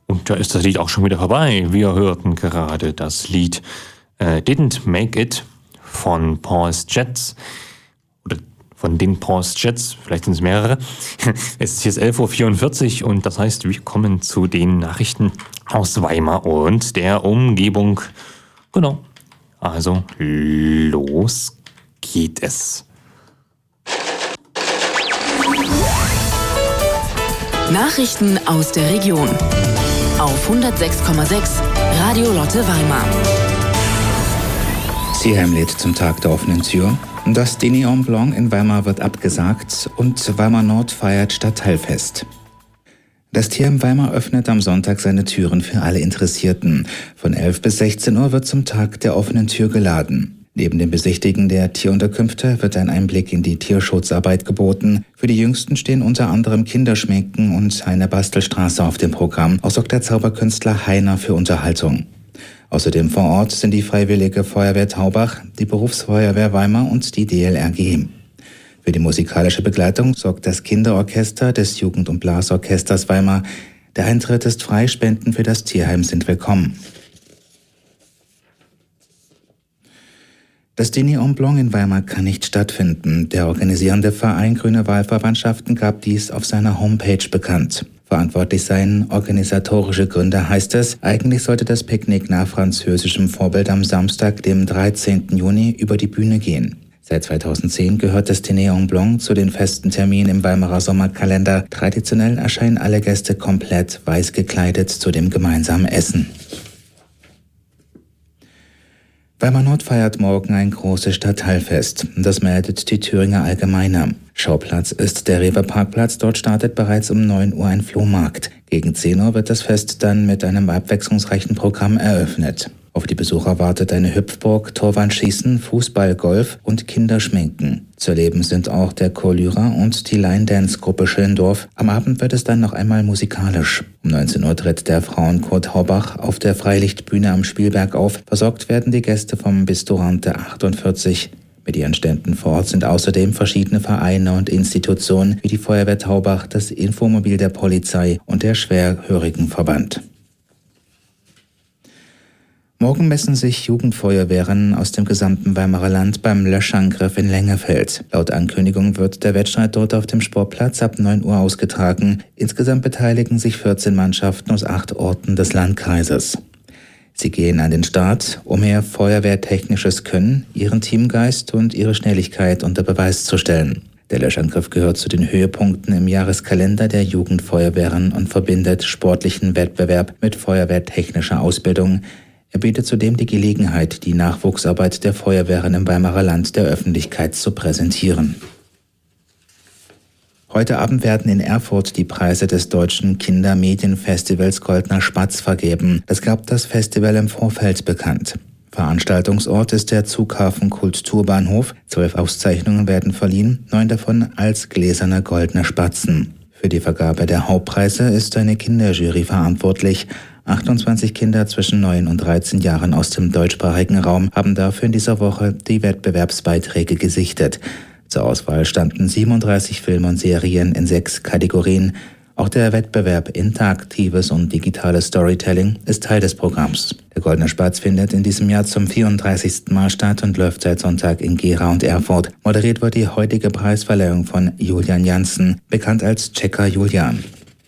Und da ist das Lied auch schon wieder vorbei. Wir hörten gerade das Lied Didn't Make It von Paul's Jets. Oder von den Paul's Jets, vielleicht sind es mehrere. Es ist jetzt 11.44 Uhr und das heißt, wir kommen zu den Nachrichten aus Weimar und der Umgebung. Genau. Also, los geht es. Nachrichten aus der Region. Auf 106,6 Radio Lotte Weimar. Tierheim lädt zum Tag der offenen Tür. Das Dîner en Blanc in Weimar wird abgesagt und Weimar Nord feiert Stadtteilfest. Das Tierheim Weimar öffnet am Sonntag seine Türen für alle Interessierten. Von 11 bis 16 Uhr wird zum Tag der offenen Tür geladen. Neben dem Besichtigen der Tierunterkünfte wird ein Einblick in die Tierschutzarbeit geboten. Für die Jüngsten stehen unter anderem Kinderschminken und eine Bastelstraße auf dem Programm. Auch sorgt der Zauberkünstler Heiner für Unterhaltung. Außerdem vor Ort sind die Freiwillige Feuerwehr Taubach, die Berufsfeuerwehr Weimar und die DLRG. Für die musikalische Begleitung sorgt das Kinderorchester des Jugend- und Blasorchesters Weimar. Der Eintritt ist frei, Spenden für das Tierheim sind willkommen. Das Dîner en Blanc in Weimar kann nicht stattfinden. Der organisierende Verein Grüne Wahlverwandtschaften gab dies auf seiner Homepage bekannt. Verantwortlich seien organisatorische Gründe, heißt es. Eigentlich sollte das Picknick nach französischem Vorbild am Samstag, dem 13. Juni, über die Bühne gehen. Seit 2010 gehört das Dîner en Blanc zu den festen Terminen im Weimarer Sommerkalender. Traditionell erscheinen alle Gäste komplett weiß gekleidet zu dem gemeinsamen Essen. Weimar Nord feiert morgen ein großes Stadtteilfest. Das meldet die Thüringer Allgemeine. Schauplatz ist der Rewe-Parkplatz. Dort startet bereits um 9 Uhr ein Flohmarkt. Gegen 10 Uhr wird das Fest dann mit einem abwechslungsreichen Programm eröffnet. Auf die Besucher wartet eine Hüpfburg, Torwandschießen, Fußball, Golf und Kinderschminken. Zu erleben sind auch der Chor Lyra und die Line-Dance-Gruppe Schöndorf. Am Abend wird es dann noch einmal musikalisch. Um 19 Uhr tritt der Frauenchor Taubach auf der Freilichtbühne am Spielberg auf. Versorgt werden die Gäste vom Bistorante 48. Mit ihren Ständen vor Ort sind außerdem verschiedene Vereine und Institutionen wie die Feuerwehr Taubach, das Infomobil der Polizei und der Schwerhörigenverband. Morgen messen sich Jugendfeuerwehren aus dem gesamten Weimarer Land beim Löschangriff in Lengefeld. Laut Ankündigung wird der Wettstreit dort auf dem Sportplatz ab 9 Uhr ausgetragen. Insgesamt beteiligen sich 14 Mannschaften aus 8 Orten des Landkreises. Sie gehen an den Start, um ihr feuerwehrtechnisches Können, ihren Teamgeist und ihre Schnelligkeit unter Beweis zu stellen. Der Löschangriff gehört zu den Höhepunkten im Jahreskalender der Jugendfeuerwehren und verbindet sportlichen Wettbewerb mit feuerwehrtechnischer Ausbildung. Er bietet zudem die Gelegenheit, die Nachwuchsarbeit der Feuerwehren im Weimarer Land der Öffentlichkeit zu präsentieren. Heute Abend werden in Erfurt die Preise des Deutschen Kindermedienfestivals Goldner Spatz vergeben. Das gab das Festival im Vorfeld bekannt. Veranstaltungsort ist der Zughafen Kulturbahnhof. 12 Auszeichnungen werden verliehen, 9 davon als gläserne goldene Spatzen. Für die Vergabe der Hauptpreise ist eine Kinderjury verantwortlich. 28 Kinder zwischen 9 und 13 Jahren aus dem deutschsprachigen Raum haben dafür in dieser Woche die Wettbewerbsbeiträge gesichtet. Zur Auswahl standen 37 Filme und Serien in 6 Kategorien. Auch der Wettbewerb Interaktives und digitales Storytelling ist Teil des Programms. Der Goldene Spatz findet in diesem Jahr zum 34. Mal statt und läuft seit Sonntag in Gera und Erfurt. Moderiert wird die heutige Preisverleihung von Julian Janssen, bekannt als Checker Julian.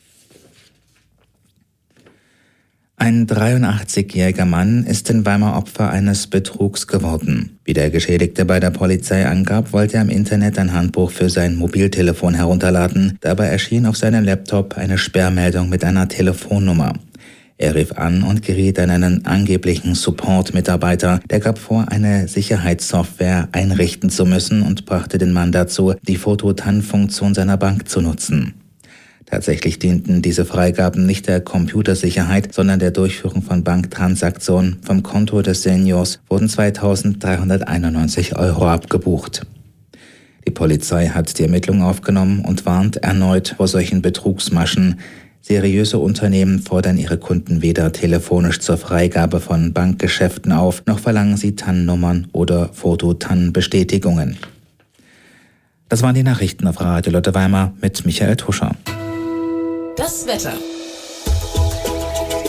Ein 83-jähriger Mann ist in Weimar Opfer eines Betrugs geworden. Wie der Geschädigte bei der Polizei angab, wollte er im Internet ein Handbuch für sein Mobiltelefon herunterladen. Dabei erschien auf seinem Laptop eine Sperrmeldung mit einer Telefonnummer. Er rief an und geriet an einen angeblichen Support-Mitarbeiter. Der gab vor, eine Sicherheitssoftware einrichten zu müssen und brachte den Mann dazu, die Foto-TAN-Funktion seiner Bank zu nutzen. Tatsächlich dienten diese Freigaben nicht der Computersicherheit, sondern der Durchführung von Banktransaktionen. Vom Konto des Seniors wurden 2.391 € abgebucht. Die Polizei hat die Ermittlungen aufgenommen und warnt erneut vor solchen Betrugsmaschen. Seriöse Unternehmen fordern ihre Kunden weder telefonisch zur Freigabe von Bankgeschäften auf, noch verlangen sie TAN-Nummern oder Foto-TAN-Bestätigungen. Das waren die Nachrichten auf Radio Lotte Weimar mit Michael Tuscher. Das Wetter.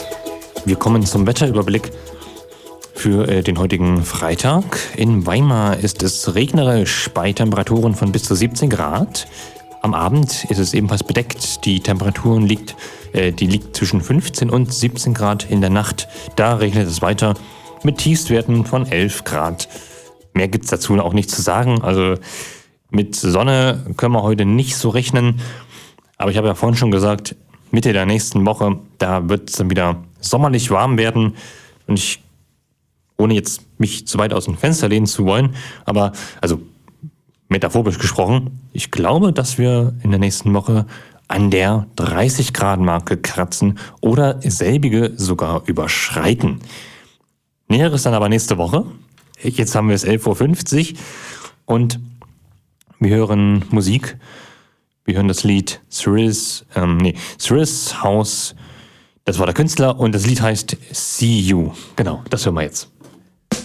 Wir kommen zum Wetterüberblick für den heutigen Freitag. In Weimar ist es regnerisch bei Temperaturen von bis zu 17 Grad. Am Abend ist es ebenfalls bedeckt. Die Temperatur liegt zwischen 15 und 17 Grad in der Nacht. Da regnet es weiter mit Tiefstwerten von 11 Grad. Mehr gibt es dazu auch nicht zu sagen. Also mit Sonne können wir heute nicht so rechnen. Aber ich habe ja vorhin schon gesagt, Mitte der nächsten Woche, da wird es dann wieder sommerlich warm werden. Und ohne jetzt mich zu weit aus dem Fenster lehnen zu wollen, aber also metaphorisch gesprochen, ich glaube, dass wir in der nächsten Woche an der 30-Grad-Marke kratzen oder selbige sogar überschreiten. Näheres dann aber nächste Woche. Jetzt haben wir es 11.50 Uhr und wir hören Musik. Wir hören das Lied Cyrus House. Das war der Künstler und das Lied heißt See You. Genau, das hören wir jetzt.